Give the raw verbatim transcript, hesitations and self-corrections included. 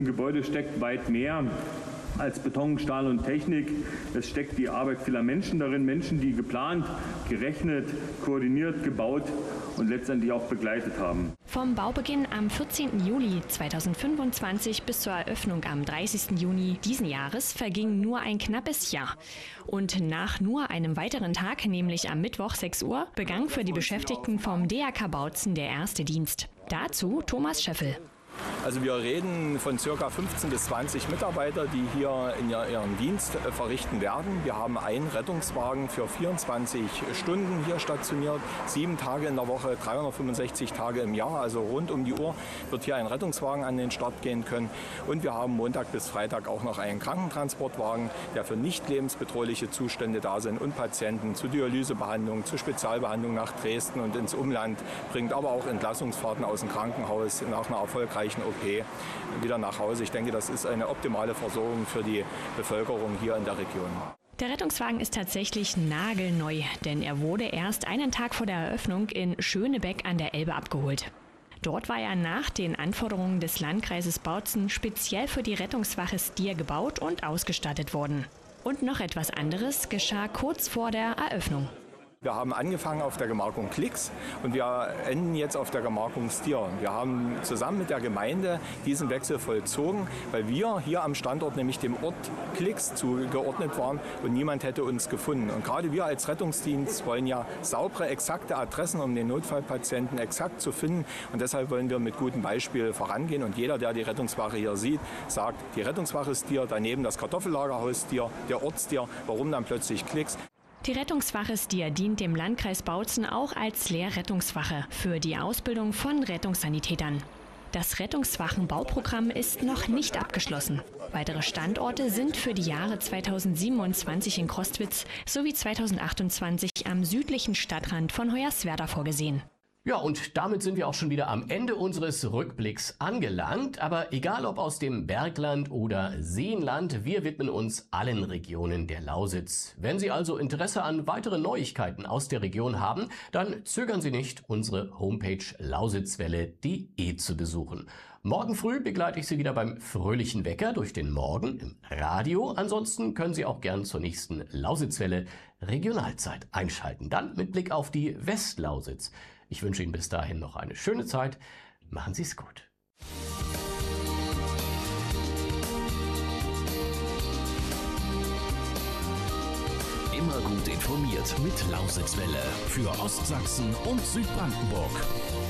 Im Gebäude steckt weit mehr als Beton, Stahl und Technik. Es steckt die Arbeit vieler Menschen darin, Menschen, die geplant, gerechnet, koordiniert, gebaut und letztendlich auch begleitet haben. Vom Baubeginn am vierzehnten Juli zweitausendfünfundzwanzig bis zur Eröffnung am dreißigsten Juni diesen Jahres verging nur ein knappes Jahr. Und nach nur einem weiteren Tag, nämlich am Mittwoch sechs Uhr, begann für die Beschäftigten vom D R K Bautzen der erste Dienst. Dazu Thomas Scheffel. Also wir reden von ca. fünfzehn bis zwanzig Mitarbeiter, die hier in ihren Dienst verrichten werden. Wir haben einen Rettungswagen für vierundzwanzig Stunden hier stationiert, sieben Tage in der Woche, dreihundertfünfundsechzig Tage im Jahr, also rund um die Uhr wird hier ein Rettungswagen an den Start gehen können. Und wir haben Montag bis Freitag auch noch einen Krankentransportwagen, der für nicht lebensbedrohliche Zustände da sind und Patienten zu Dialysebehandlung, zu Spezialbehandlung nach Dresden und ins Umland bringt, aber auch Entlassungsfahrten aus dem Krankenhaus nach einer erfolgreichen O P wieder nach Hause. Ich denke, das ist eine optimale Versorgung für die Bevölkerung hier in der Region. Der Rettungswagen ist tatsächlich nagelneu, denn er wurde erst einen Tag vor der Eröffnung in Schönebeck an der Elbe abgeholt. Dort war er nach den Anforderungen des Landkreises Bautzen speziell für die Rettungswache Stier gebaut und ausgestattet worden. Und noch etwas anderes geschah kurz vor der Eröffnung. Wir haben angefangen auf der Gemarkung Klix und wir enden jetzt auf der Gemarkung Stier. Wir haben zusammen mit der Gemeinde diesen Wechsel vollzogen, weil wir hier am Standort nämlich dem Ort Klix zugeordnet waren und niemand hätte uns gefunden. Und gerade wir als Rettungsdienst wollen ja saubere, exakte Adressen, um den Notfallpatienten exakt zu finden. Und deshalb wollen wir mit gutem Beispiel vorangehen. Und jeder, der die Rettungswache hier sieht, sagt, die Rettungswache Stier, daneben das Kartoffellagerhaus Stier, der Ort Stier, warum dann plötzlich Klix? Die Rettungswache Stier dient dem Landkreis Bautzen auch als Lehrrettungswache für die Ausbildung von Rettungssanitätern. Das Rettungswachenbauprogramm ist noch nicht abgeschlossen. Weitere Standorte sind für die Jahre zweitausendsiebenundzwanzig in Crostwitz sowie zweitausendachtundzwanzig am südlichen Stadtrand von Hoyerswerda vorgesehen. Ja, und damit sind wir auch schon wieder am Ende unseres Rückblicks angelangt. Aber egal ob aus dem Bergland oder Seenland, wir widmen uns allen Regionen der Lausitz. Wenn Sie also Interesse an weiteren Neuigkeiten aus der Region haben, dann zögern Sie nicht, unsere Homepage lausitzwelle punkt de zu besuchen. Morgen früh begleite ich Sie wieder beim fröhlichen Wecker durch den Morgen im Radio. Ansonsten können Sie auch gern zur nächsten Lausitzwelle Regionalzeit einschalten. Dann mit Blick auf die Westlausitz. Ich wünsche Ihnen bis dahin noch eine schöne Zeit. Machen Sie es gut. Immer gut informiert mit Lausitzwelle für Ostsachsen und Südbrandenburg.